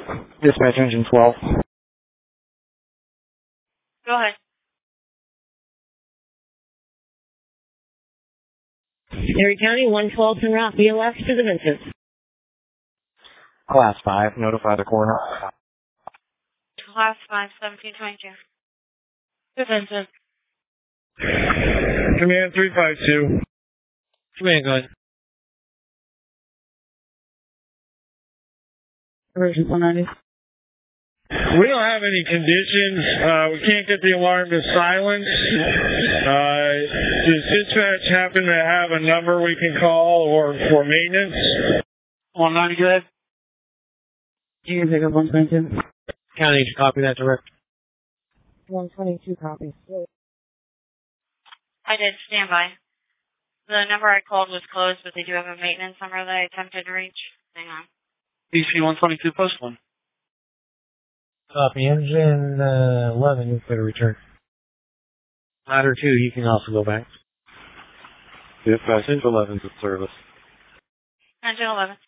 Dispatch engine 12. Go ahead. Erie County, 112 en route, BLS to the Vincent. Class 5, notify the coroner. Class 5, 1722. To Vincent. Command 352. Command, go ahead. Version 190. We don't have any conditions. We can't get the alarm to silence. Does dispatch happen to have a number we can call or for maintenance? 190, go ahead. You can pick up 122. County, copy that direct. 122 copies. I did. Stand by. The number I called was closed, but they do have a maintenance number that I attempted to reach. Hang on. DC 122, post 1. Copy. Engine 11, you better return. Ladder 2, you can also go back. Dispatch, engine 11's at service. Engine 11.